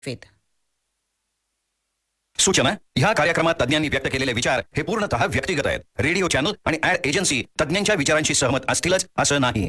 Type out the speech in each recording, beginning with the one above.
वेद. सूचना: ह्या कार्यक्रमात तज्ञांनी व्यक्त केलेले विचार हे पूर्णतः व्यक्तिगत आहेत. रेडिओ चॅनल आणि ॲड एजन्सी तज्ञांच्या विचारांशी सहमत असतीलच असं नाही.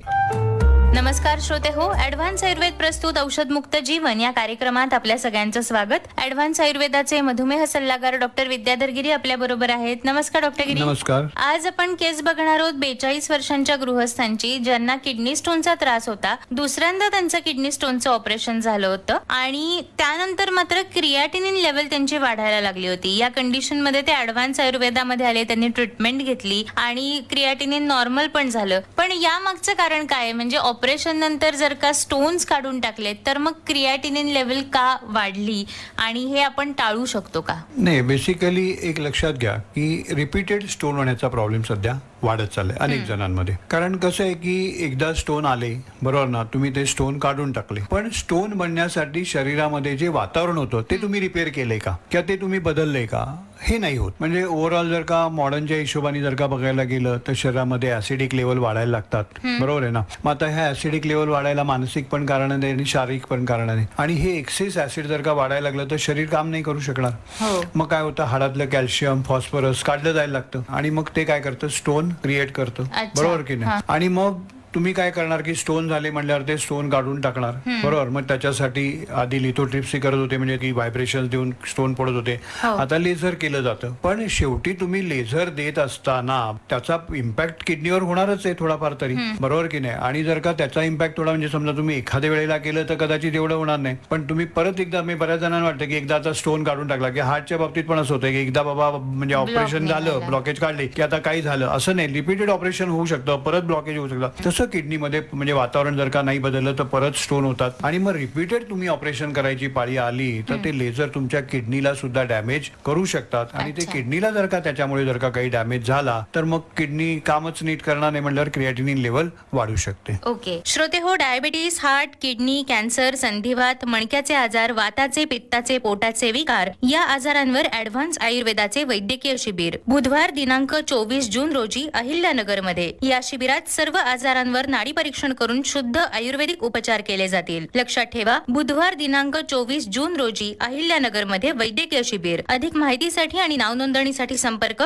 नमस्कार श्रोते हो, ॲडव्हान्स आयुर्वेद प्रस्तुत औषधमुक्त जीवन या कार्यक्रमात आपल्या सगळ्यांचं स्वागत. ॲडव्हान्स आयुर्वेदाचे मधुमेह सल्लागार डॉक्टर विद्याधर गिरी आपल्या बरोबर आहेत. नमस्कार डॉक्टर गिरी. नमस्कार. आज आपण केस बघणार आहोत 42 वर्षांच्या गृहस्थांची, ज्यांना किडनी स्टोनचा त्रास होता. दुसऱ्यांदा त्यांचं किडनी स्टोनचं ऑपरेशन झालं होतं आणि त्यानंतर मात्र क्रिएटिनिन लेवल त्यांची वाढायला लागली होती. या कंडिशन मध्ये ते ॲडव्हान्स आयुर्वेदामध्ये आले, त्यांनी ट्रीटमेंट घेतली आणि क्रिएटिनिन नॉर्मल पण झालं. पण या मागचं कारण काय, म्हणजे ऑपरेशन नंतर जर का स्टोन्स काढून टाकले तर मग क्रिएटिनिन लेवल का वाढली आणि हे आपण टाळू शकतो का? नाही, बेसिकली एक लक्षात घ्या की रिपीटेड स्टोन होण्याचा प्रॉब्लेम सध्या वाढत चाललाय अनेक जणांमध्ये. कारण कसं आहे की एकदा स्टोन आले, बरोबर ना, तुम्ही ते स्टोन काढून टाकले, पण स्टोन बनण्यासाठी शरीरामध्ये जे वातावरण होतं ते तुम्ही रिपेअर केले का, किंवा ते तुम्ही बदलले का, हे नाही होत. म्हणजे ओव्हरऑल जर का मॉडर्नच्या हिशोबाने जर का बघायला गेलं तर शरीरामध्ये ऍसिडिक लेवल वाढायला लागतात, बरोबर आहे ना. मग आता ह्या ऍसिडिक लेवल वाढायला मानसिक पण कारण आहे आणि शारीरिक पण कारण आहे. आणि हे एक्सेस ऍसिड जर का वाढायला लागलं तर शरीर काम नाही करू शकणार. मग काय होतं, हाडातलं कॅल्शियम, फॉस्फरस काढलं जायला लागतं आणि मग ते काय करतं, स्टोन क्रिएट करतं, बरोबर की नाही. आणि मग तुम्ही काय करणार की स्टोन झाले म्हणल्यावर ते स्टोन काढून टाकणार, बरोबर. मग त्याच्यासाठी आधी लिथोट्रिप्सी करत होते, म्हणजे की व्हायब्रेशन देऊन स्टोन पडत होते. आता लेझर केलं जातं. पण शेवटी तुम्ही लेझर देत असताना त्याचा इम्पॅक्ट किडनीवर होणारच आहे थोडाफार तरी, बरोबर की नाही. आणि जर का त्याचा इम्पॅक्ट थोडा, म्हणजे समजा तुम्ही एखाद्या वेळेला केलं तर कदाचित एवढं होणार नाही, पण तुम्ही परत एकदा, मी बऱ्याच जणांना वाटतं की एकदा आता स्टोन काढून टाकला की हार्टच्या बाबतीत पण असं होतं की एकदा बाबा म्हणजे ऑपरेशन झालं, ब्लॉकेज काढले की आता काही झालं असं नाही. रिपीटेड ऑपरेशन होऊ शकतं, परत ब्लॉकेज होऊ शकतं. तसं किडनीमध्ये म्हणजे वातावरण जर का नाही बदललं तर परत स्टोन होतात आणि मग रिपीटेड तुम्ही ऑपरेशन करायची पाळी आली तर ते लेझर तुमच्या किडनीला सुद्धा डॅमेज करू शकतात. आणि ते किडनीला जर का त्याच्यामुळे जर का काही डॅमेज झाला तर मग किडनी कामच नीट करणार नाही म्हणल्यावर क्रिएटिनिन लेवल वाढू शकते. ओके श्रोते हो, डायबिटीस, हार्ट, किडनी, कॅन्सर, संधिवात, मणक्याचे आजार, वाताचे, पित्ताचे, पोटाचे विकार या आजारांवर ॲडव्हान्स आयुर्वेदाचे वैद्यकीय शिबिर बुधवार दिनांक 24 जून रोजी अहिल्यानगरमध्ये. या शिबिरात सर्व आजारांवर नाडी परीक्षण करून शुद्ध आयुर्वेदिक उपचार केले जातील. लक्षात ठेवा, बुधवार दिनांक 24 जून रोजी अहिल्यानगर मध्ये वैद्यकीय शिबिर. अधिक माहितीसाठी आणि नाव नोंदणीसाठी संपर्क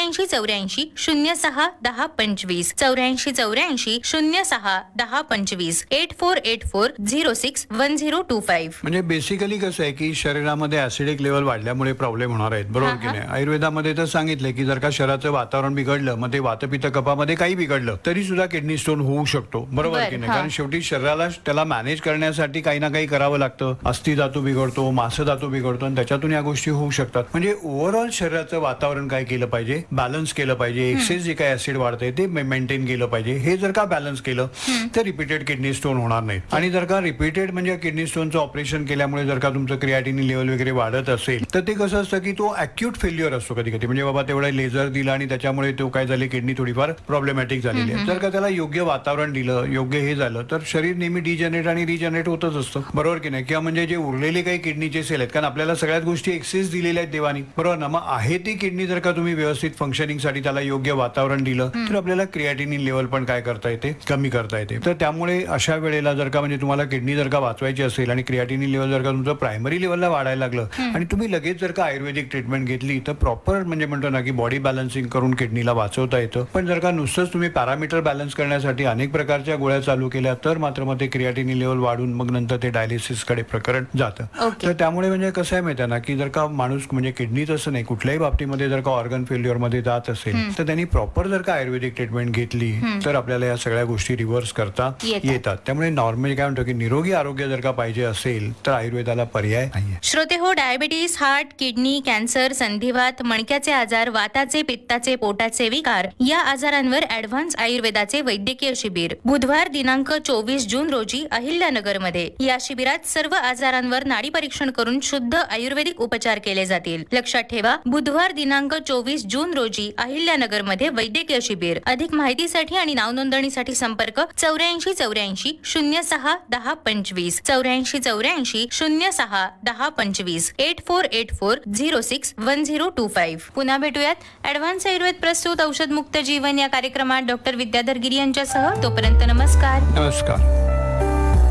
8484 06 10 25 8484 06 10 25 8484 06 1025. म्हणजे बेसिकली कसं आहे की शरीरामध्ये ऍसिडिक लेवल वाढल्यामुळे प्रॉब्लेम होणार आहेत, बरोबर की नाही. आयुर्वेदामध्ये तर सांगितलंय की जर का शरीराचं वातावरण बिघडलं, मग ते वातपित्त कफामध्ये काही बिघडलं तरी सुद्धा किडनी स्टोन होऊ शकतो, बरोबर की नाही. कारण शेवटी शरीराला त्याला मॅनेज करण्यासाठी काही ना काही करावं लागतं. अस्थि धातू बिघडतो, मांस धातू बिघडतो आणि त्याच्यातून या गोष्टी होऊ शकतात. म्हणजे ओव्हरऑल शरीराचं वातावरण काय केलं पाहिजे, बॅलन्स केलं पाहिजे. एक्सेस जे काही ऍसिड वाढतंय ते मेंटेन केलं पाहिजे. हे जर का बॅलन्स केलं तर रिपीटेड किडनी स्टोन होणार नाही. आणि जर का रिपीटेड म्हणजे किडनी स्टोनचं ऑपरेशन केल्यामुळे जर का तुमचं क्रिएटिनिन लेवल वगैरे वाढत असेल तर ते कसं असतं की तो अॅक्यूट फेल्युअर असतो कधी कधी. म्हणजे बाबा तेवढा लेझर दिला आणि त्याच्यामुळे तो काय झाले, किडनी थोडीफार प्रॉब्लेमॅटिक झालेली आहे. जर का त्याला योग्य वातावरण दिलं, योग्य हे झालं तर शरीर नेहमी डिजनरेट आणि रिजनरेट होतच असतं, बरोबर की नाही. किंवा म्हणजे जे उरलेले काही किडनीचे सेल आहेत, कारण आपल्याला सगळ्याच गोष्टी एक्सेस दिलेल्या आहेत देवानी, बरोबर ना. मग आहे ती किडनी जर का तुम्ही व्यवस्थित फंक्शनिंगसाठी त्याला योग्य वातावरण दिलं तर आपल्याला क्रिएटिनिन लेवल पण काय करता येते, कमी करता येते. तर त्यामुळे अशा वेळेला जर का म्हणजे तुम्हाला किडनी जर का वाचवायची असेल आणि क्रिएटिनिन लेवल जर का तुमचं प्रायमरी लेवलला वाढायला लागलं आणि तुम्ही लगेच जर का आयुर्वेदिक ट्रीटमेंट घेतली तर प्रॉपर म्हणजे म्हणतो ना की बॉडी बॅलन्सिंग करून किडनीला वाचवता येतं. पण जर का नुसतंच तुम्ही पॅरामीटर बॅलन्स करण्यासाठी अनेक प्रकारच्या गोळ्या चालू केल्या तर मात्र मग ते क्रिएटिनिन लेवल वाढून मग नंतर ते डायलिसिस कडे प्रकरण जातं. तर त्यामुळे म्हणजे कसं आहे माहिती आहे ना की जर का माणूस म्हणजे किडनीच असं नाही, कुठल्याही बाबतीमध्ये जर का ऑर्गन फेल्युअर मध्ये जात असेल तर त्यांनी प्रॉपर जर का आयुर्वेदिक ट्रीटमेंट घेतली तर आपल्याला या सगळ्या गोष्टी रिव्हर्स करता येतात. त्यामुळे नॉर्मली काय म्हणतो की निरोगी आरोग्य जर का पाहिजे असेल तर आयुर्वेदाला पर्याय नाहीये. श्रोते हो, डायबिटीस, हार्ट, किडनी, कॅन्सर, संधिवात, मणक्याचे आजार, वाताचे, पित्ताचे, पोटाचे विकार या आजारांवर ॲडव्हान्स आयुर्वेदाचे वैद्यकीय शिबिर बुधवार दिनांक 24 जून रोजी अहिल्यानगरमध्ये. या शिबिरात सर्व आजारांवर नाडी परीक्षण करून शुद्ध आयुर्वेदिक उपचार केले जातील. लक्षात ठेवा, बुधवार दिनांक 24 जून रोजी अहिल्यानगरमध्ये वैद्यकीय शिबिर. अधिक माहितीसाठी आणि नाव नोंदणीसाठी संपर्क 8484 06 10 25 8484 06 10 25 8484 06 1025. पुन्हा भेटूयात ॲडव्हान्स आयुर्वेद प्रस्तुत औषधमुक्त जीवन या कार्यक्रमात डॉक्टर विद्याधर गिरी यांच्यासह. तोपर्यंत नमस्कार. नमस्कार.